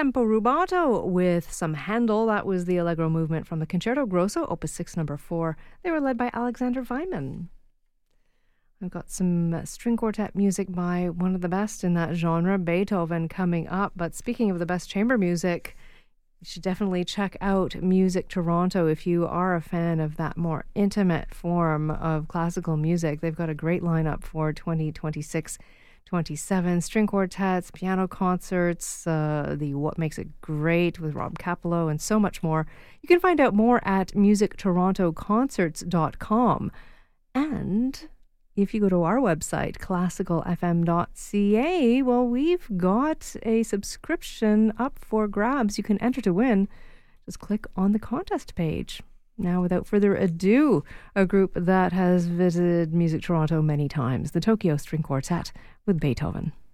Tempo Rubato with some Handel. That was the Allegro movement from the Concerto Grosso, Opus 6, number 4. They were led by Alexander Weiman. I've got some string quartet music by one of the best in that genre, Beethoven, coming up. But speaking of the best chamber music, you should definitely check out Music Toronto if you are a fan of that more intimate form of classical music. They've got a great lineup for 2026 27 string quartets, piano concerts, the What Makes It Great with Rob Capello, and so much more. You can find out more at musictorontoconcerts.com. And if you go to our website, classicalfm.ca, well, we've got a subscription up for grabs. You can enter to win. Just click on the contest page. Now, without further ado, a group that has visited Music Toronto many times, the Tokyo String Quartet with Beethoven.